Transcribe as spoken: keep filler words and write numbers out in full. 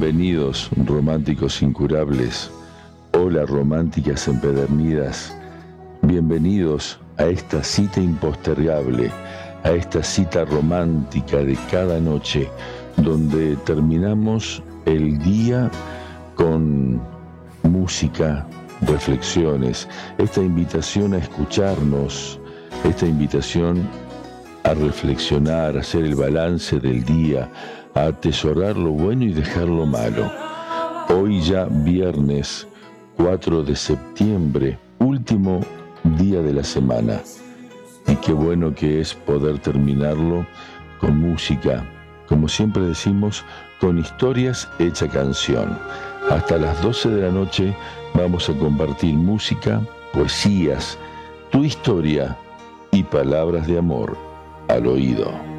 Bienvenidos, románticos incurables. Hola, románticas empedernidas. Bienvenidos a esta cita impostergable, a esta cita romántica de cada noche, donde terminamos el día con música, reflexiones, esta invitación a escucharnos, esta invitación a reflexionar, a hacer el balance del día, a atesorar lo bueno y dejar lo malo. Hoy ya viernes cuatro de septiembre, último día de la semana. Y qué bueno que es poder terminarlo con música, como siempre decimos, con historias hecha canción. Hasta las doce de la noche vamos a compartir música, poesías, tu historia y palabras de amor al oído.